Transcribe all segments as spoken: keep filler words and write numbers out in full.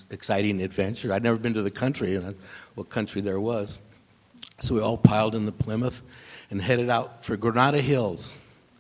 exciting adventure. I'd never been to the country, and what country there was. So we all piled into Plymouth and headed out for Granada Hills.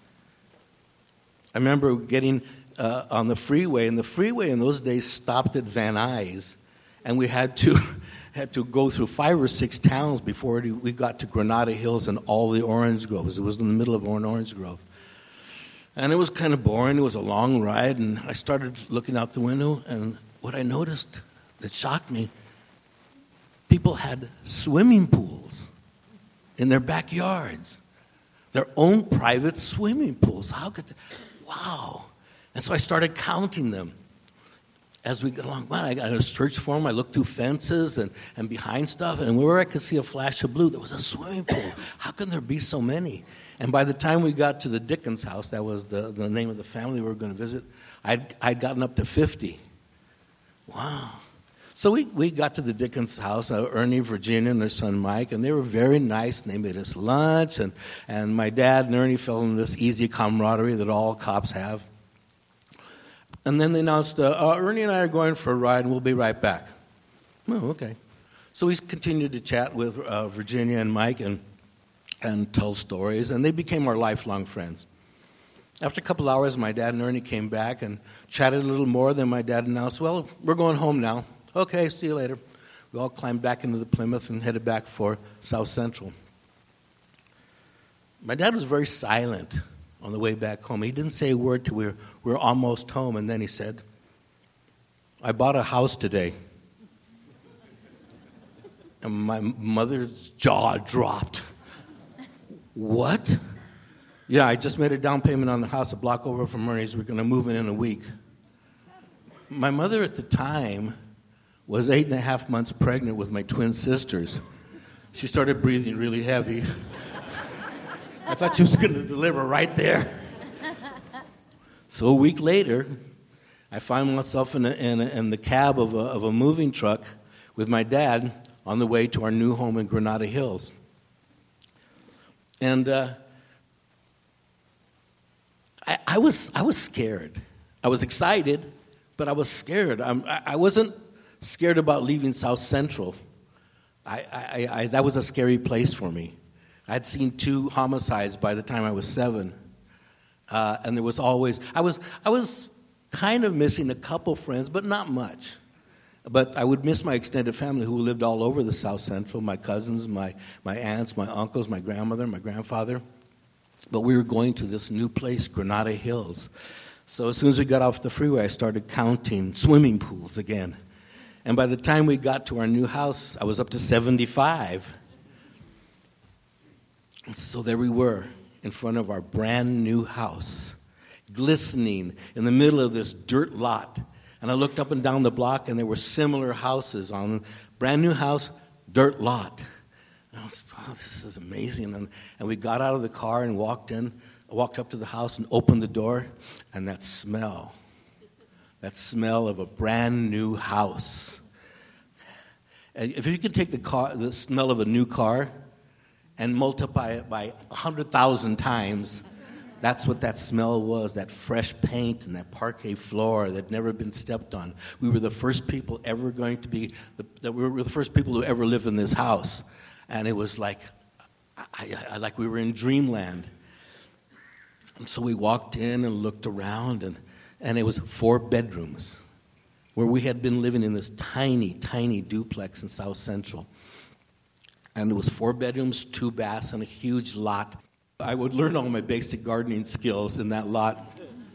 I remember getting uh, on the freeway, and the freeway in those days stopped at Van Nuys, and we had to had to go through five or six towns before we got to Granada Hills and all the orange groves. It was in the middle of an orange grove. And it was kind of boring. It was a long ride, and I started looking out the window, and what I noticed that shocked me, people had swimming pools in their backyards, their own private swimming pools. How could they? Wow. And so I started counting them as we got along. Wow, I got a search for them. I looked through fences and, and behind stuff, and wherever I could see a flash of blue, there was a swimming pool. How can there be so many? And by the time we got to the Dickens house, that was the, the name of the family we were going to visit, I'd, I'd gotten up to fifty. Wow. So we, we got to the Dickens house, uh, Ernie, Virginia, and their son Mike, and they were very nice, and they made us lunch, and, and my dad and Ernie fell in this easy camaraderie that all cops have. And then they announced, uh, uh, Ernie and I are going for a ride, and we'll be right back. Oh, okay. So we continued to chat with uh, Virginia and Mike and, and tell stories, and they became our lifelong friends. After a couple hours, my dad and Ernie came back and chatted a little more. Then my dad announced, well, we're going home now. Okay, see you later. We all climbed back into the Plymouth and headed back for South Central. My dad was very silent on the way back home. He didn't say a word till we were, we were almost home, and then he said, I bought a house today. And my mother's jaw dropped. What? Yeah, I just made a down payment on the house a block over from Ernie's. We're going to move in in a week. My mother at the time was eight and a half months pregnant with my twin sisters. She started breathing really heavy. I thought she was going to deliver right there. So a week later, I find myself in, a, in, a, in the cab of a, of a moving truck with my dad on the way to our new home in Granada Hills. And uh, I, I was I was scared. I was excited, but I was scared. I'm, I, I wasn't scared about leaving South Central. I, I, I, that was a scary place for me. I'd seen two homicides by the time I was seven, uh, and there was always I was I was kind of missing a couple friends, but not much. But I would miss my extended family who lived all over the South Central, my cousins, my, my aunts, my uncles, my grandmother, my grandfather. But we were going to this new place, Granada Hills. So as soon as we got off the freeway, I started counting swimming pools again. And by the time we got to our new house, I was up to seventy-five. And so there we were in front of our brand new house, glistening in the middle of this dirt lot. And I looked up and down the block, and there were similar houses on brand new house, dirt lot. And I was, wow, this is amazing. And, and we got out of the car and walked in, walked up to the house and opened the door, and that smell, that smell of a brand new house. And if you could take the car, the smell of a new car and multiply it by one hundred thousand times, that's what that smell was, that fresh paint and that parquet floor that had never been stepped on. We were the first people ever going to be, the, we were the first people who ever lived in this house. And it was like, I, I, like we were in dreamland. And so we walked in and looked around, and, and it was four bedrooms where we had been living in this tiny, tiny duplex in South Central. And it was four bedrooms, two baths, and a huge lot. I would learn all my basic gardening skills in that lot.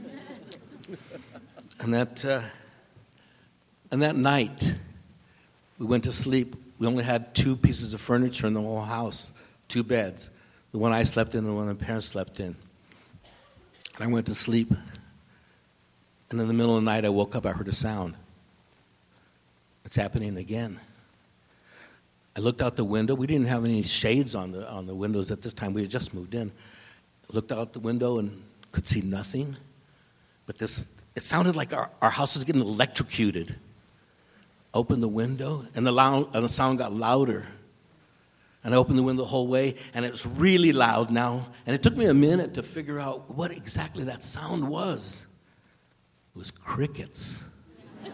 And that uh, and that night, we went to sleep. We only had two pieces of furniture in the whole house, two beds. The one I slept in and the one my parents slept in. And I went to sleep. And in the middle of the night, I woke up. I heard a sound. It's happening again. I looked out the window. We didn't have any shades on the on the windows at this time. We had just moved in. I looked out the window and could see nothing. But this, it sounded like our, our house was getting electrocuted. Opened the window, and the, loud, and the sound got louder. And I opened the window the whole way, and it was really loud now. And it took me a minute to figure out what exactly that sound was. It was crickets.